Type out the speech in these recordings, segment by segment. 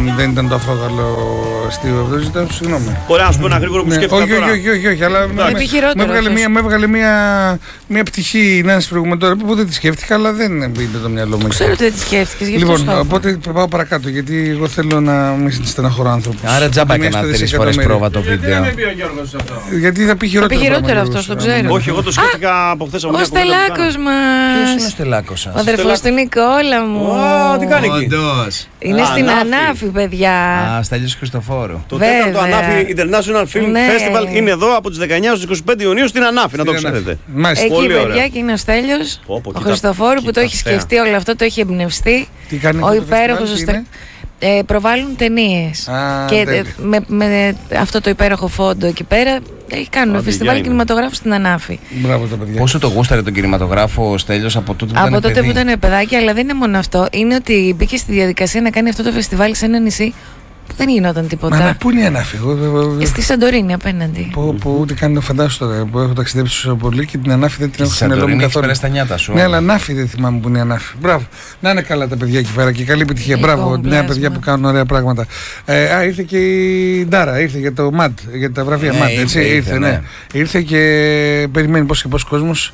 δεν ήταν το αφρόγαλο αστείο, αυτό ήταν, συγγνώμη. Μπορεί να σου πω ένα γρήγορο που σκέφτηκα τώρα. Όχι, αλλά με έβγαλε μια πτυχή να προηγούμενη τώρα που δεν τη σκέφτηκα, αλλά δεν μπήκε το μυαλό μου. Ξέρω ότι δεν τη σκέφτηκες. Λοιπόν, οπότε πάω παρακάτω, γιατί εγώ θέλω να μην στεναχωρώ άνθρωπους. Άρα τζάμπα έκανα 3 φορές πρόβα το βίντεο. Γιατί θα πει χειρότερο αυτό, το ξέρω. Όχι, εγώ το σκέφτηκα από χθες. Ο Στελάκος μας. Ποιος είναι ο Στελάκος σας? Ο αδερφός του Νικόλα μου. Τι κάνει εκεί? Είναι στην Ανάφη, παιδιά. Στέλιος Χριστοφόρου. Το 4ο Ανάφη International Film Festival είναι εδώ από τις 19 στους 25 Ιουνίου στην Ανάφη, να το ξέρετε. Εκεί, παιδιά, και είναι ο Στέλιος, ο Χριστοφόρου που το έχει σκεφτεί όλο αυτό, το έχει εμπνευστεί. Ο υπέροχος ο Στέλιος. Προβάλλουν ταινίες. Και με αυτό το υπέροχο φόντο εκεί πέρα κάνουν φεστιβάλ κινηματογράφου στην Ανάφη. Μπράβο τα παιδιά. Πόσο το γούσταρε τον κινηματογράφο ο Στέλιος από τότε που ήταν παιδί? Από τότε που ήταν παιδάκι, αλλά δεν είναι μόνο αυτό. Είναι ότι μπήκε στη διαδικασία να κάνει αυτό το φεστιβάλ σε ένα νησί που δεν γινόταν τίποτα. Μα πού είναι η Ανάφη? Στη Σαντορίνη απέναντι. Που ούτε καν το φαντάσου τώρα που έχω ταξιδέψει τόσο πολύ και την Ανάφη δεν την έχω στην Ελλάδα καθόλου. Πέρα στα νιάτα σου. Ναι, αλλά Ανάφη δεν θυμάμαι που είναι η Ανάφη. Μπράβο. Να είναι καλά τα παιδιά εκεί πέρα και καλή επιτυχία. Μπράβο, νέα παιδιά που κάνουν ωραία πράγματα. Ήρθε και η Ντάρα, ήρθε για το ΜΑΤ, για τα βραβεία ΜΑΤ. Ήρθε και περιμένει πώς και πώς κόσμος.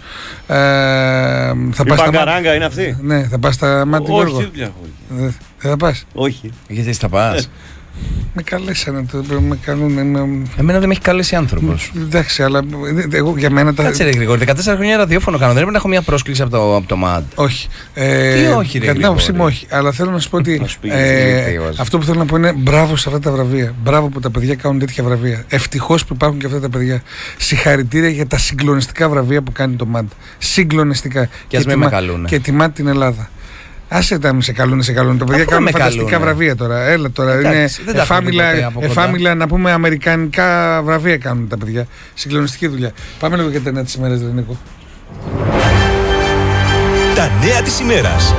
Η Παγκαράγκα είναι αυτή? Ναι, θα πας στα ΜΑΤ την Γιώργο? Δεν θα πας? Όχι. Γιατί θα πας? Με καλέσανε, με καλούν. Εμένα δεν με έχει καλέσει άνθρωπος. Εντάξει, αλλά εγώ για μένα τα. Κάτσε ρε Γρηγόρη, 14 χρόνια ραδιόφωνο κάνω. Δεν πρέπει να έχω μια πρόσκληση από το ΜΑΤ. Όχι. Τι όχι, ρε κατά την άποψή μου, όχι. Αλλά θέλω να σου πω ότι αυτό που θέλω να πω είναι μπράβο σε αυτά τα βραβεία. Μπράβο που τα παιδιά κάνουν τέτοια βραβεία. Ευτυχώς που υπάρχουν και αυτά τα παιδιά. Συγχαρητήρια για τα συγκλονιστικά βραβεία που κάνει το ΜΑΤ. Συγκλονιστικά. Και ας μην με καλούν. Και τιμά την Ελλάδα. Άσε τα, σε καλούν. Τα παιδιά κάνουν φανταστικά βραβεία τώρα. Έλα τώρα. Εντάξει, είναι εφάμιλα να πούμε αμερικανικά βραβεία κάνουν τα παιδιά. Συγκλονιστική δουλειά. Πάμε λίγο για τα νέα της ημέρας, Νίκο. Τα νέα της ημέρας.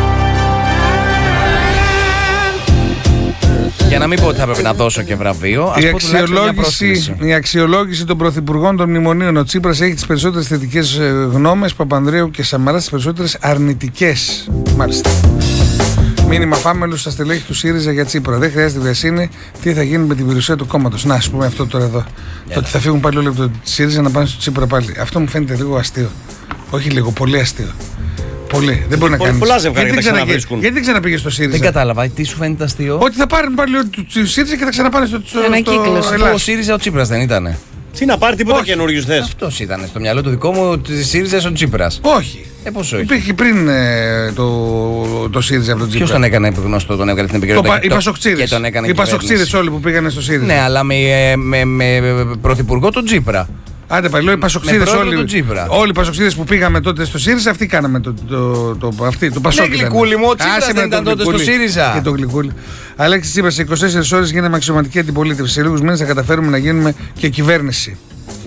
Για να μην πω ότι θα πρέπει να δώσω και βραβείο, η αξιολόγηση των πρωθυπουργών των μνημονίων. Ο Τσίπρας έχει τις περισσότερες θετικές γνώμες, Παπανδρέου και Σαμαράς τις περισσότερες αρνητικές. Μάλιστα. Μήνυμα φάμελου στα στελέχη του ΣΥΡΙΖΑ για Τσίπρα. Δεν χρειάζεται βιασύνη. Τι θα γίνει με την περιουσία του κόμματος? Να, ας πούμε αυτό τώρα εδώ. Το ότι θα φύγουν πάλι όλοι από το ΣΥΡΙΖΑ να πάνε στο Τσίπρα πάλι. Αυτό μου φαίνεται λίγο αστείο. Όχι λίγο, πολύ αστείο. Πολύ. Δεν μπορεί να κάνει. Πολλά ζευγάρια τα ξαναβρίσκουν. Γιατί δεν ξαναπήγε στο ΣΥΡΙΖΑ? Δεν κατάλαβα. Τι σου φαίνεται αστείο? Ότι θα πάρουν πάλι το ΣΥΡΙΖΑ και θα ξαναπάνε στο Ελλάδα. Ο ΣΥΡΙΖΑ ο Τσίπρας δεν ήτανε? Τι να πάρει, τίποτα καινούριου θες? Αυτός ήταν στο μυαλό του δικό μου, ότι ΣΥΡΙΖΑ ο Τσίπρας. Όχι. Πώς όχι? Υπήρχε πριν το ΣΥΡΙΖΑ από τον Τσίπρα. Ποιος τον έκανε γνωστό, τον έβγαλε στην επικαιρότητα? Οι Πασοξίδες όλοι που πήγανε στο ΣΥΡΙΖΑ. Ναι, αλλά με πρωθυπουργό τον Τσίπρα. Άντε πάλι, οι Πασοξίδες όλοι οι Πασοξίδες που πήγαμε τότε στο ΣΥΡΙΖΑ, αυτοί κάναμε το Πασόκ. Ναι, γλυκούλη μου, ο Τσίπρας δεν ήταν τότε στο ΣΥΡΙΖΑ. Και το γλυκούλη. Αλέξης Τσίπρας, σε 24 ώρες γίναμε αξιωματική αντιπολίτευση. Σε λίγους μήνες θα καταφέρουμε να γίνουμε και κυβέρνηση.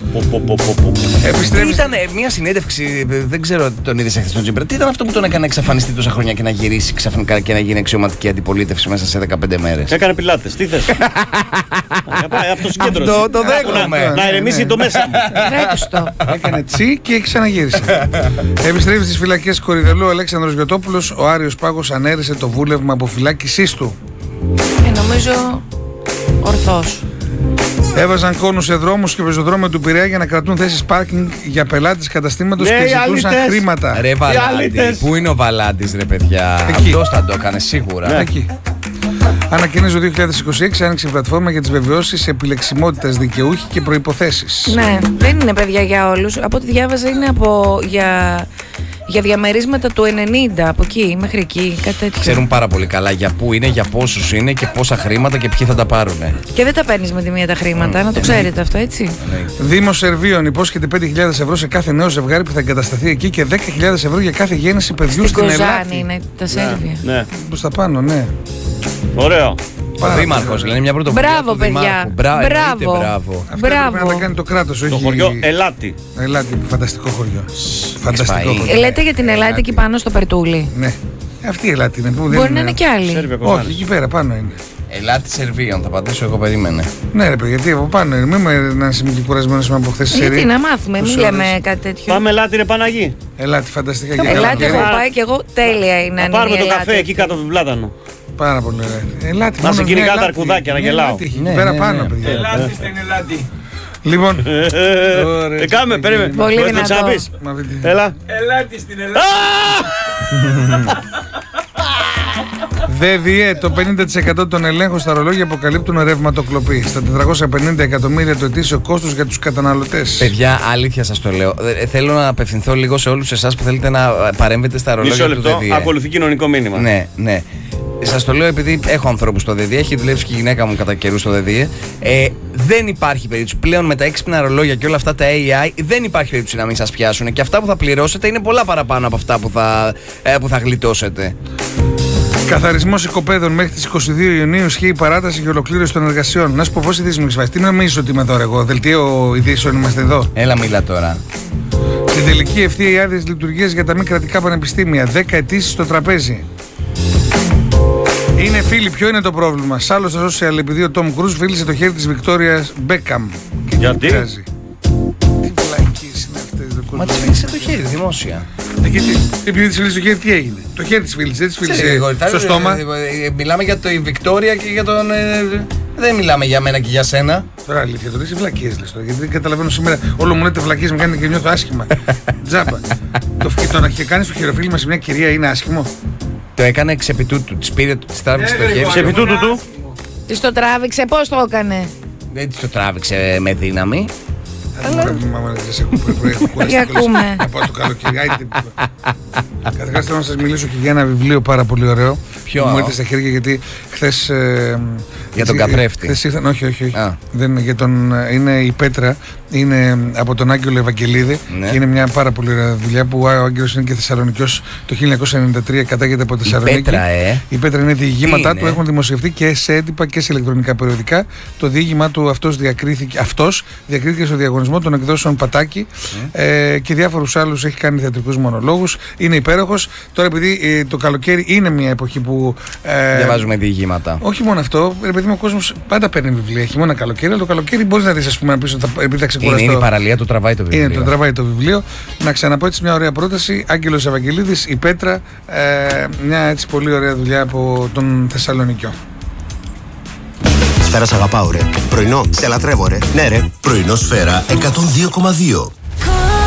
Τι ήταν μια συνέντευξη, δεν ξέρω τον είδες χθες τον Τσίπρα. Τι ήταν αυτό που τον έκανε να εξαφανιστεί τόσα χρόνια και να γυρίσει ξαφνικά και να γίνει αξιωματική αντιπολίτευση μέσα σε 15 μέρες? Έκανε πιλάτες, τι θες? Αυτοσκέντρωση. Το δέχομαι. Να ηρεμήσει το μέσα μου. Έκανε τσι και ξαναγύρισε. Επιστρέφει στις φυλακές Κορυδελού ο Αλέξανδρος Γιωτόπουλος. Ο Άριος Πάγος ανέρεσε το βούλευμα αποφυλάκησής του. Νομίζω ορθώς. Έβαζαν κόνους σε δρόμους και πεζοδρόμια του Πειραιά για να κρατούν θέσεις πάρκινγκ για πελάτες καταστήματος και ζητούσαν χρήματα. Ρε Βαλάντη, πού είναι ο Βαλάντης ρε παιδιά? Αυτός θα το έκανε σίγουρα. Εκεί. Ανακοίνωσε το 2026, άνοιξε η πλατφόρμα για τις βεβαιώσεις επιλεξιμότητας δικαιούχοι και προϋποθέσεις. Ναι, δεν είναι παιδιά για όλους. Από ό,τι διάβαζα είναι για διαμερίσματα του 90, από εκεί μέχρι εκεί, κάτι τέτοιο. Ξέρουν πάρα πολύ καλά για πού είναι, για πόσους είναι και πόσα χρήματα και ποιοι θα τα πάρουν. Και δεν τα παίρνεις με τη μία τα χρήματα, να το ξέρετε αυτό, έτσι. Δήμος Σερβίων υπόσχεται 5.000 ευρώ σε κάθε νέο ζευγάρι που θα εγκατασταθεί εκεί και 10.000 ευρώ για κάθε γέννηση παιδιού στην Ελλάδα. Στην Κοζάνη είναι τα Σέρβια. Ναι. Προς τα πάνω, ναι. Ωραίο. Ο Δήμαρχος, λένε μια πρωτοβουλία. Μπράβο, παιδιά. Μπράβο. Αυτό πρέπει να τα κάνει το κράτος, όχι. Το χωριό Ελάτη. Ελάτη, φανταστικό χωριό. Φανταστικό χωριό. Λέτε για την Ελάτη εκεί πάνω στο Περτούλι? Ναι. Αυτή η Ελάτη είναι. Μπορεί να είναι κι άλλη. Όχι, εκεί πέρα πάνω είναι. Ελάτη Σερβίων, θα απαντήσω εγώ, περίμενε. Ναι, ρε παιδί, γιατί από πάνω είναι. Μην να είσαι και κουρασμένος από χθες. Γιατί να μάθουμε, μην λέμε κάτι τέτοιο. Πάμε Ελάτη, ρε Παναγί. Ελάτη, φανταστικά. Ελάτη, έχω πάει και εγώ, τέλεια είναι. Θα πάρουμε το καφέ εκεί κάτω από τον πλάτανο. Πάρα πολύ ωραία. Ελάτε. Να σε κυνηγά τα αρκουδάκια να γελάω. Πέρα πάνω, παιδιά. Ελάτε στην Ελάτη. Λοιπόν. Κάμε, περίμενε. Πολύ δυνατό. Έλα. Ελάτε στην Ελλάδα. ΔΔΕ, το 50% των ελέγχων στα ρολόγια αποκαλύπτουν ρευματοκλοπή. Στα 450 εκατομμύρια το ετήσιο κόστος για τους καταναλωτές. Παιδιά, αλήθεια σας το λέω. Θέλω να απευθυνθώ λίγο σε όλους εσάς που θέλετε να παρέμβετε στα ρολόγια του ΔΔΕ. Μισό λεπτό, ακολουθεί κοινωνικό μήνυμα. Ναι, ναι. Σας το λέω επειδή έχω ανθρώπους στο ΔΔΕ, έχει δουλέψει και η γυναίκα μου κατά καιρού στο ΔΔΕ. Δεν υπάρχει περίπτωση πλέον με τα έξυπνα ρολόγια και όλα αυτά τα AI, δεν υπάρχει περίπτωση να μην σας πιάσουν. Και αυτά που θα πληρώσετε είναι πολλά παραπάνω από αυτά που θα γλιτώσετε. Καθαρισμός οικοπαίδων μέχρι τις 22 Ιουνίου ισχύει η παράταση και ολοκλήρωση των εργασιών. Να σου πω πώς ειδήσεις μου έχεις βάσει. Τι νομίζεις ότι είμαι τώρα εγώ, δελτίο ειδήσεων είμαστε εδώ. Έλα, μίλα τώρα. Στην τελική ευθεία οι άδειες λειτουργίας για τα μη κρατικά πανεπιστήμια. 10 αιτήσεις στο τραπέζι. Είναι φίλοι, ποιο είναι το πρόβλημα. Σ' άλλο στα social, επειδή ο Τόμ Κρούζ φίλησε το χέρι της Βικτόριας Μπέκαμ. Γιατί? Τι βλακίες είναι αυτές. Μα της φίλησε το χέρι, δημόσια. Γιατί, επειδή της φίλησε το χέρι, τι έγινε. Το χέρι της φίλησε, δεν της φίλησε στο στόμα. Μιλάμε για τη Βικτόρια και για τον. Δεν μιλάμε για μένα και για σένα. Τώρα αλήθεια, τώρα είσαι βλακίες λες τώρα. Γιατί δεν καταλαβαίνω σήμερα. Όλο μου λέτε βλακίες, με κάνετε και νιώθω άσχημα. Τζάμπα. Το να κάνει το χειροφίλημα σε μια κυρία είναι άσχημο. Το έκανε εξ επιτούτου. Της πήρε, της τράβηξε το χέρι. Εξ επιτούτου του. Της το τράβηξε, πώς το έκανε. Δεν της το τράβηξε με δύναμη. Για ακούμε. Από το καλοκαίρι. Καταρχάς θέλω να σας μιλήσω και για ένα βιβλίο πάρα πολύ ωραίο. Ποιο? Μου ήρθε στα χέρια γιατί χθες. Για τον καθρέφτη. Χθες ήρθαν, όχι. Δεν, είναι η Πέτρα, είναι από τον Άγγελο Ευαγγελίδη. Ναι. Και είναι μια πάρα πολύ ωραία δουλειά που ο Άγγελος είναι και Θεσσαλονικιός. Το 1993 κατάγεται από Θεσσαλονίκη. Η Πέτρα, Η Πέτρα είναι διηγήματά του, έχουν δημοσιευτεί και σε έντυπα και σε ηλεκτρονικά περιοδικά. Το διήγημά του αυτός διακρίθηκε στο διαγωνισμό των εκδόσεων Πατάκη και διάφορους άλλους έχει κάνει θεατρικούς μονολόγους. Είναι υπέροχος. Τώρα, επειδή το καλοκαίρι είναι μια εποχή που. Διαβάζουμε διηγήματα. Όχι μόνο αυτό, επειδή ο κόσμος πάντα παίρνει βιβλία. Χειμώνα καλοκαίρι, αλλά το καλοκαίρι μπορεί να δει, α πούμε, να πει επειδή θα ξεκουραστώ. Είναι η παραλία, το τραβάει το βιβλίο. Είναι, το τραβάει το βιβλίο. Να ξαναπώ έτσι μια ωραία πρόταση. Άγγελος Ευαγγελίδης, η Πέτρα. Μια έτσι πολύ ωραία δουλειά από τον Θεσσαλονικιό. Σφαίρα σ' αγαπάω ρε. Πρωινό, σε λατρεύω ρε. Ναι ρε. Πρωινό Σφαίρα 102,2.